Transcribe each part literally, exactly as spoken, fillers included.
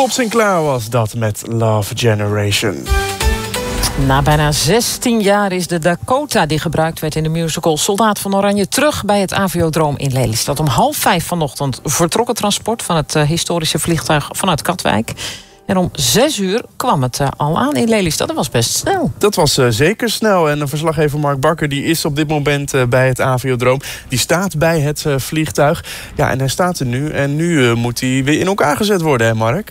Bob Sinclair was dat met Love Generation. Na bijna zestien jaar is de Dakota die gebruikt werd in de musical Soldaat van Oranje terug bij het Aviodroom in Lelystad. Om half vijf vanochtend vertrok het transport van het uh, historische vliegtuig vanuit Katwijk. En om zes uur kwam het uh, al aan in Lelystad. Dat was best snel. Dat was uh, zeker snel. En de verslaggever Mark Bakker die is op dit moment uh, bij het Aviodroom. Die staat bij het uh, vliegtuig. Ja, en hij staat er nu. En nu uh, moet hij weer in elkaar gezet worden, hè Mark?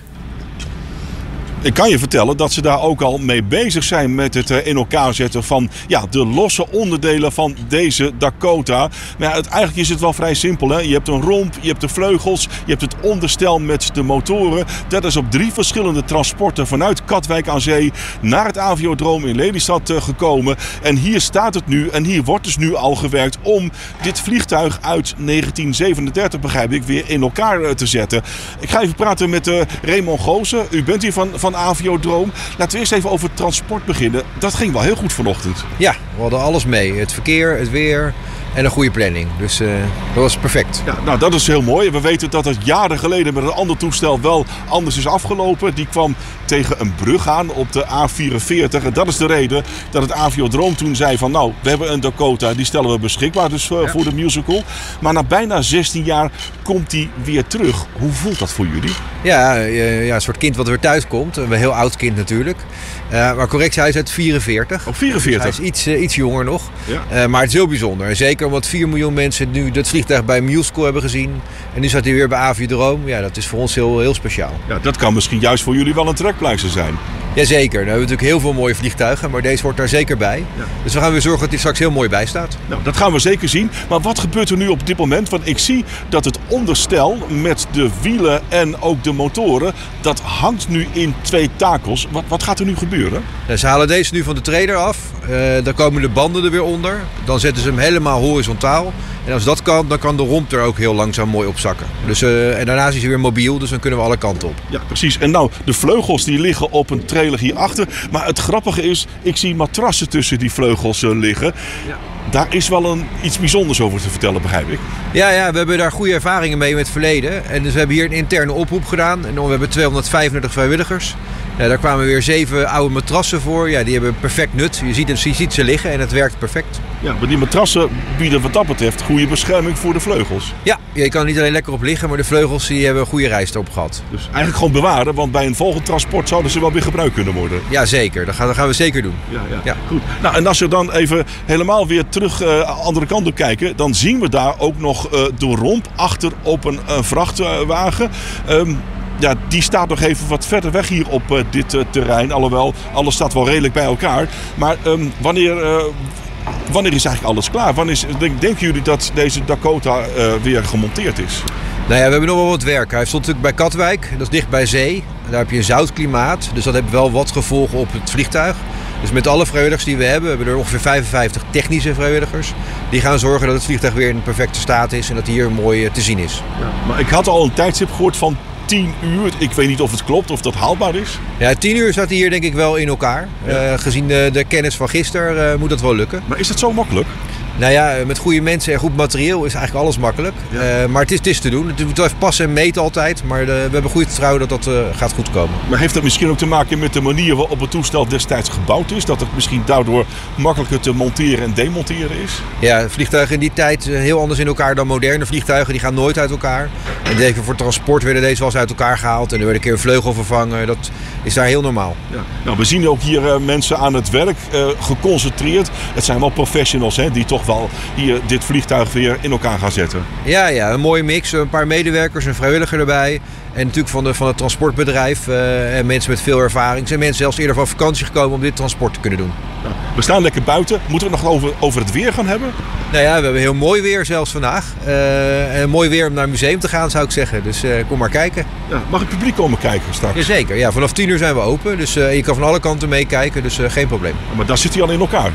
Ik kan je vertellen dat ze daar ook al mee bezig zijn met het in elkaar zetten van ja, de losse onderdelen van deze Dakota. Maar ja, het, eigenlijk is het wel vrij simpel. Hè? Je hebt een romp, je hebt de vleugels, je hebt het onderstel met de motoren. Dat is op drie verschillende transporten vanuit Katwijk aan Zee naar het Aviodroom in Lelystad uh, gekomen. En hier staat het nu en hier wordt dus nu al gewerkt om dit vliegtuig uit negentien zevenendertig, begrijp ik, weer in elkaar uh, te zetten. Ik ga even praten met uh, Raymond Goosen. U bent hier van, van Aviodroom. Laten we eerst even over het transport beginnen. Dat ging wel heel goed vanochtend. Ja, we hadden alles mee. Het verkeer, het weer en een goede planning. Dus uh, dat was perfect. Ja, nou, dat is heel mooi. We weten dat het jaren geleden met een ander toestel wel anders is afgelopen. Die kwam tegen een brug aan op de A vierenveertig. En dat is de reden dat het Aviodroom toen zei van nou, we hebben een Dakota. Die stellen we beschikbaar dus uh, ja. voor de musical. Maar na bijna zestien jaar komt die weer terug. Hoe voelt dat voor jullie? Ja, uh, ja een soort kind wat weer thuis komt. Een heel oud kind natuurlijk. Uh, maar correctie, hij is uit vierenveertig. Op vierenveertig? Dus hij is iets, uh, iets jonger nog. Ja. Uh, maar het is heel bijzonder. En zeker omdat vier miljoen mensen nu dat vliegtuig bij musical hebben gezien. En nu staat hij weer bij Aviodroom. Ja, dat is voor ons heel, heel speciaal. Ja, dat kan misschien juist voor jullie wel een trekpleister zijn. Jazeker. Nou, we hebben natuurlijk heel veel mooie vliegtuigen. Maar deze hoort daar zeker bij. Ja. Dus we gaan weer zorgen dat hij straks heel mooi bij staat. Nou, dat gaan we zeker zien. Maar wat gebeurt er nu op dit moment? Want ik zie dat het onderstel met de wielen en ook de motoren, dat hangt nu in twee takels. Wat, wat gaat er nu gebeuren? Nou, ze halen deze nu van de trailer af. Uh, dan komen de banden er weer onder. Dan zetten ze hem helemaal horizontaal. En als dat kan, dan kan de romp er ook heel langzaam mooi op zakken. Dus, uh, en daarnaast is hij weer mobiel, dus dan kunnen we alle kanten op. Ja, precies. En nou, de vleugels die liggen op een trailer hierachter. Maar het grappige is, ik zie matrassen tussen die vleugels uh, liggen. Ja. Daar is wel een, iets bijzonders over te vertellen, begrijp ik. Ja, ja, we hebben daar goede ervaringen mee met het verleden. En dus we hebben hier een interne oproep gedaan. En we hebben tweehonderdvijfendertig vrijwilligers. Ja, daar kwamen weer zeven oude matrassen voor. Ja, die hebben perfect nut. Je ziet, je ziet ze liggen en het werkt perfect. Ja, maar die matrassen bieden wat dat betreft goede bescherming voor de vleugels. Ja, je kan er niet alleen lekker op liggen, maar de vleugels die hebben een goede reis erop gehad. Dus eigenlijk gewoon bewaren, want bij een volgend transport zouden ze wel weer gebruikt kunnen worden. Ja, zeker. Dat gaan, dat gaan we zeker doen. Ja, ja. ja. Goed. Nou, en als we dan even helemaal weer terug uh, andere kant op kijken, dan zien we daar ook nog uh, de romp achter op een uh, vrachtwagen. Um, Ja, die staat nog even wat verder weg hier op uh, dit uh, terrein. Alhoewel, alles staat wel redelijk bij elkaar. Maar um, wanneer, uh, wanneer is eigenlijk alles klaar? Wanneer is, denk, denken jullie dat deze Dakota uh, weer gemonteerd is? Nou ja, we hebben nog wel wat werk. Hij stond natuurlijk bij Katwijk. Dat is dicht bij zee. Daar heb je een zout klimaat. Dus dat heeft wel wat gevolgen op het vliegtuig. Dus met alle vrijwilligers die we hebben, we hebben er ongeveer vijfenvijftig technische vrijwilligers. Die gaan zorgen dat het vliegtuig weer in perfecte staat is en dat hij hier mooi te zien is. Ja, maar ik had al een tijdstip gehoord van tien uur. Ik weet niet of het klopt, of dat haalbaar is. Ja, tien uur staat hij hier denk ik wel in elkaar. Ja. Uh, gezien de, de kennis van gisteren uh, moet dat wel lukken. Maar is dat zo makkelijk? Nou ja, met goede mensen en goed materieel is eigenlijk alles makkelijk. Ja. Uh, maar het is, het is te doen. Het moet wel even passen en meten altijd. Maar de, we hebben goed vertrouwen dat dat uh, gaat goed komen. Maar heeft dat misschien ook te maken met de manier waarop het toestel destijds gebouwd is? Dat het misschien daardoor makkelijker te monteren en demonteren is? Ja, vliegtuigen in die tijd heel anders in elkaar dan moderne vliegtuigen. Die gaan nooit uit elkaar. En deze, voor transport werden deze wel eens uit elkaar gehaald. En er werd een keer een vleugel vervangen. Dat is daar heel normaal. Ja. Nou, we zien ook hier uh, mensen aan het werk, uh, geconcentreerd. Het zijn wel professionals, hè, die toch wel hier dit vliegtuig weer in elkaar gaan zetten. Ja, ja, een mooie mix. Een paar medewerkers, een vrijwilliger erbij. En natuurlijk van, de, van het transportbedrijf. Uh, en mensen met veel ervaring. Zijn mensen zelfs eerder van vakantie gekomen om dit transport te kunnen doen. Nou, we staan lekker buiten. Moeten we het nog over, over het weer gaan hebben? Nou ja, we hebben heel mooi weer zelfs vandaag. Uh, en mooi weer om naar het museum te gaan, zou ik zeggen. Dus uh, kom maar kijken. Ja, mag het publiek komen kijken straks? Jazeker. Ja, vanaf tien uur zijn we open. Dus uh, je kan van alle kanten meekijken. Dus uh, geen probleem. Ja, maar dan zit hij al in elkaar.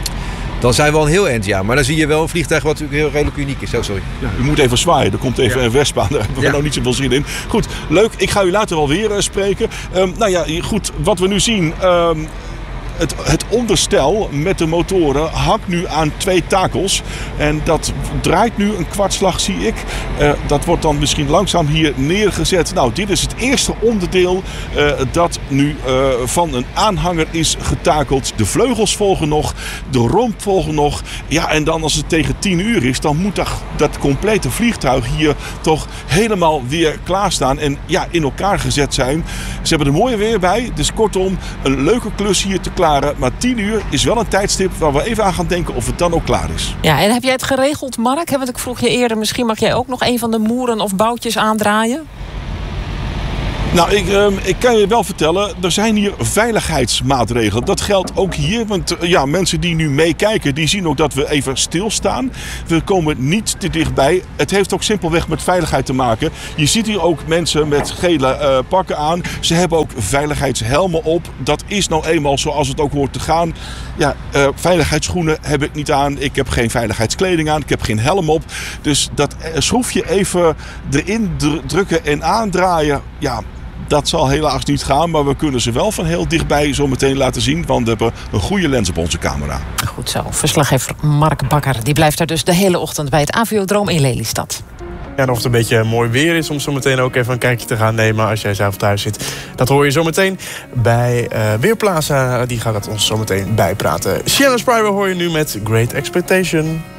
Dan zijn we al een heel eind, ja. Maar dan zie je wel een vliegtuig wat natuurlijk heel redelijk uniek is. Oh, sorry. Ja, u moet even zwaaien. Er komt even ja. een Wespa. Daar hebben we ja. nou niet zoveel zin in. Goed, leuk. Ik ga u later wel weer uh, spreken. Um, nou ja, goed. Wat we nu zien... Um, het, het onderstel met de motoren hangt nu aan twee takels. En dat draait nu een kwartslag, zie ik. Uh, dat wordt dan misschien langzaam hier neergezet. Nou, dit is het eerste onderdeel uh, dat nu uh, van een aanhanger is getakeld. De vleugels volgen nog, de romp volgen nog. Ja, en dan als het tegen tien uur is, dan moet dat, dat complete vliegtuig hier toch helemaal weer klaarstaan. En ja, in elkaar gezet zijn. Ze hebben er mooi weer bij. Dus kortom, een leuke klus hier te klaren. Maar tien uur is wel een tijdstip waar we even aan gaan denken of het dan ook klaar is. Ja, en heb jij het geregeld, Mark? Want ik vroeg je eerder, misschien mag jij ook nog een van de moeren of boutjes aandraaien? Nou, ik, uh, ik kan je wel vertellen, er zijn hier veiligheidsmaatregelen. Dat geldt ook hier, want uh, ja, mensen die nu meekijken, die zien ook dat we even stilstaan. We komen niet te dichtbij. Het heeft ook simpelweg met veiligheid te maken. Je ziet hier ook mensen met gele uh, pakken aan. Ze hebben ook veiligheidshelmen op. Dat is nou eenmaal zoals het ook hoort te gaan. Ja, uh, veiligheidsschoenen heb ik niet aan. Ik heb geen veiligheidskleding aan. Ik heb geen helm op. Dus dat uh, schroef je even erin drukken en aandraaien. Ja, dat zal helaas niet gaan, maar we kunnen ze wel van heel dichtbij zo meteen laten zien, want we hebben een goede lens op onze camera. Goed zo. Verslaggever Mark Bakker, die blijft daar dus de hele ochtend bij het Aviodroom in Lelystad. Ja, en of het een beetje mooi weer is om zo meteen ook even een kijkje te gaan nemen als jij zelf thuis zit. Dat hoor je zo meteen bij uh, Weerplaza. Die gaat het ons zo meteen bijpraten. Shannon Spryber hoor je nu met Great Expectation.